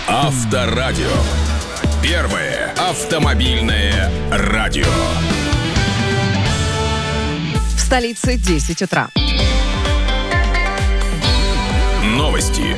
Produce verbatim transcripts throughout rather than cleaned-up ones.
Авторадио. Первое автомобильное радио. В столице десять утра. Новости.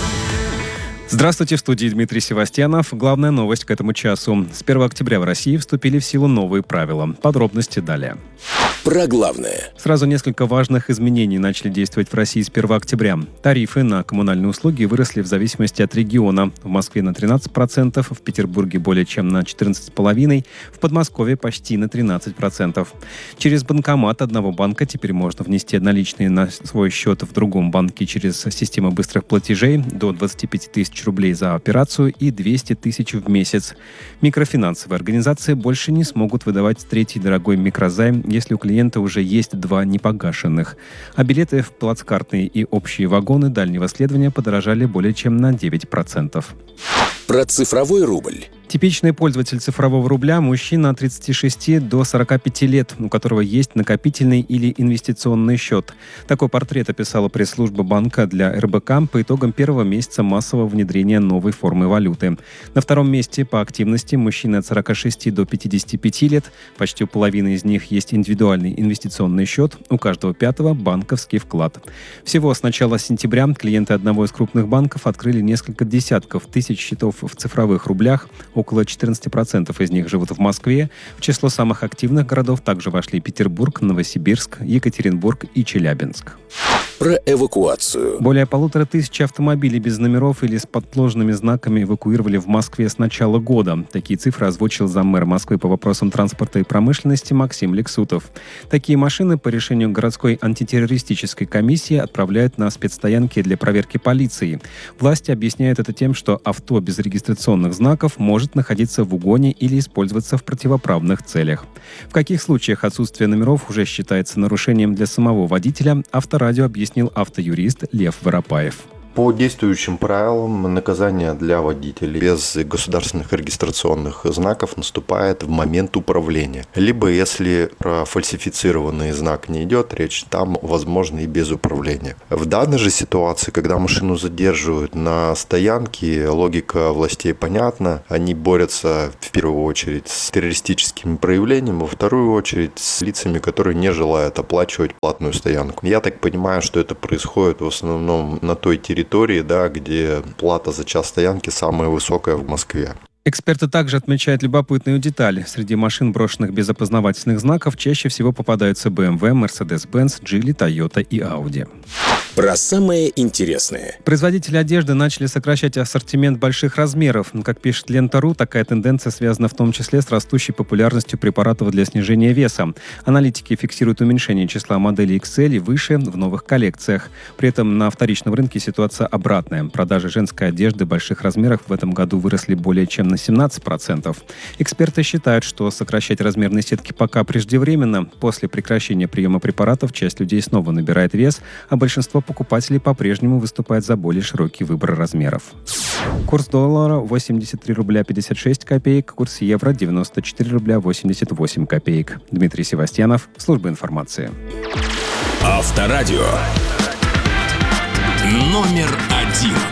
Здравствуйте, в студии Дмитрий Севастьянов. Главная новость к этому часу. С первого октября в России вступили в силу новые правила. Подробности далее. Про главное. Сразу несколько важных изменений начали действовать в России с первого октября. Тарифы на коммунальные услуги выросли в зависимости от региона. В Москве на тринадцать процентов, в Петербурге более чем на четырнадцать целых пять десятых процента, в Подмосковье почти на тринадцать процентов. Через банкомат одного банка теперь можно внести наличные на свой счет в другом банке через систему быстрых платежей до двадцать пять тысяч рублей за операцию и двести тысяч в месяц. Микрофинансовые организации больше не смогут выдавать третий дорогой микрозайм, если у клиента уже есть два непогашенных. А билеты в плацкартные и общие вагоны дальнего следования подорожали более чем на девять процентов. Про цифровой рубль. Типичный пользователь цифрового рубля – мужчина от тридцати шести до сорока пяти лет, у которого есть накопительный или инвестиционный счет. Такой портрет описала пресс-служба банка для эр бэ ка по итогам первого месяца массового внедрения новой формы валюты. На втором месте по активности мужчины от сорока шести до пятидесяти пяти лет. Почти у половины из них есть индивидуальный инвестиционный счет, у каждого пятого – банковский вклад. Всего с начала сентября клиенты одного из крупных банков открыли несколько десятков тысяч счетов в цифровых рублях. Около четырнадцати процентов из них живут в Москве. В число самых активных городов также вошли Петербург, Новосибирск, Екатеринбург и Челябинск. Про эвакуацию. Более полутора тысяч автомобилей без номеров или с подложными знаками эвакуировали в Москве с начала года. Такие цифры озвучил заммэра Москвы по вопросам транспорта и промышленности Максим Лексутов. Такие машины по решению городской антитеррористической комиссии отправляют на спецстоянки для проверки полиции. Власти объясняют это тем, что авто без регистрационных знаков может находиться в угоне или использоваться в противоправных целях. В каких случаях отсутствие номеров уже считается нарушением для самого водителя, Авторадио объясняет автоюрист Лев Воропаев. По действующим правилам наказание для водителей без государственных регистрационных знаков наступает в момент управления. Либо если про фальсифицированный знак не идет речь, там возможно и без управления. В данной же ситуации, когда машину задерживают на стоянке, логика властей понятна. Они борются в первую очередь с террористическими проявлениями, во вторую очередь с лицами, которые не желают оплачивать платную стоянку. Я так понимаю, что это происходит в основном на той территории, да, где плата за час стоянки самая высокая в Москве. Эксперты также отмечают любопытную деталь. Среди машин, брошенных без опознавательных знаков, чаще всего попадаются бэ эм вэ, Mercedes-Benz, Geely, Toyota и Audi. Про самое интересное. Производители одежды начали сокращать ассортимент больших размеров. Как пишет Лента.ру, такая тенденция связана в том числе с растущей популярностью препаратов для снижения веса. Аналитики фиксируют уменьшение числа моделей икс эль и выше в новых коллекциях. При этом на вторичном рынке ситуация обратная. Продажи женской одежды больших размеров в этом году выросли более чем на семнадцать процентов. Эксперты считают, что сокращать размерные сетки пока преждевременно. После прекращения приема препаратов часть людей снова набирает вес, а большинство покупателей по-прежнему выступает за более широкий выбор размеров. Курс доллара восемьдесят три рубля пятьдесят шесть копеек, курс евро девяносто четыре рубля восемьдесят восемь копеек. Дмитрий Севастьянов, служба информации. Авторадио. Номер один.